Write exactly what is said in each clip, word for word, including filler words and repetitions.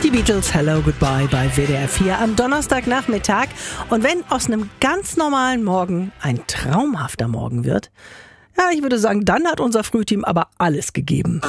Die Beatles, Hello, Goodbye bei W D R vier am Donnerstagnachmittag. Und wenn aus einem ganz normalen Morgen ein traumhafter Morgen wird, ja, ich würde sagen, dann hat unser Frühteam aber alles gegeben.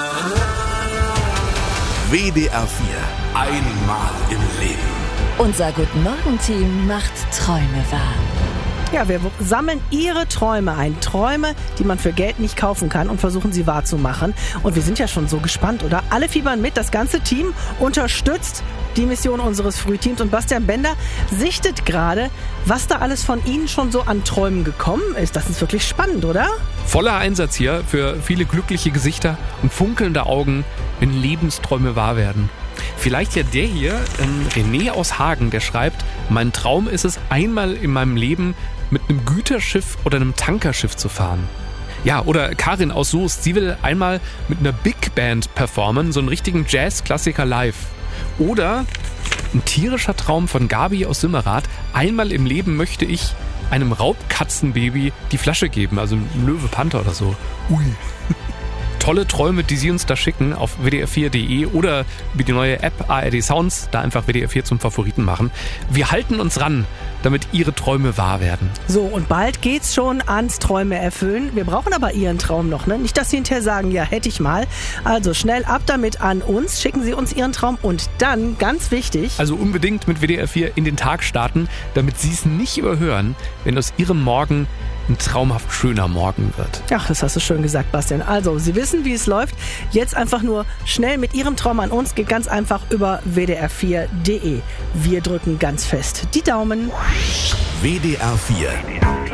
W D R vier, einmal im Leben. Unser Guten-Morgen-Team macht Träume wahr. Ja, wir sammeln Ihre Träume ein. Träume, die man für Geld nicht kaufen kann und versuchen sie wahrzumachen. Und wir sind ja schon so gespannt, oder? Alle fiebern mit. Das ganze Team unterstützt die Mission unseres Frühteams. Und Bastian Bender sichtet gerade, was da alles von Ihnen schon so an Träumen gekommen ist. Das ist wirklich spannend, oder? Voller Einsatz hier für viele glückliche Gesichter und funkelnde Augen, wenn Lebensträume wahr werden. Vielleicht ja der hier, ähm, René aus Hagen, der schreibt, mein Traum ist es, einmal in meinem Leben mit einem Güterschiff oder einem Tankerschiff zu fahren. Ja, oder Karin aus Soest, sie will einmal mit einer Big Band performen, so einen richtigen Jazz-Klassiker live. Oder ein tierischer Traum von Gabi aus Simmerath, einmal im Leben möchte ich einem Raubkatzenbaby die Flasche geben, also ein Löwe-Panther oder so. Ui. Tolle Träume, die Sie uns da schicken auf w d r vier punkt d e oder über die neue App A R D Sounds, da einfach W D R vier zum Favoriten machen. Wir halten uns ran, damit Ihre Träume wahr werden. So, und bald geht's schon ans Träume erfüllen. Wir brauchen aber Ihren Traum noch, ne? Nicht, dass Sie hinterher sagen, ja, hätte ich mal. Also schnell ab damit an uns, schicken Sie uns Ihren Traum und dann, ganz wichtig... Also unbedingt mit W D R vier in den Tag starten, damit Sie es nicht überhören, wenn aus Ihrem Morgen ein traumhaft schöner Morgen wird. Ach, das hast du schön gesagt, Bastian. Also, Sie wissen, wie es läuft. Jetzt einfach nur schnell mit Ihrem Traum an uns. Geht ganz einfach über w d r vier punkt d e. Wir drücken ganz fest die Daumen. W D R vier.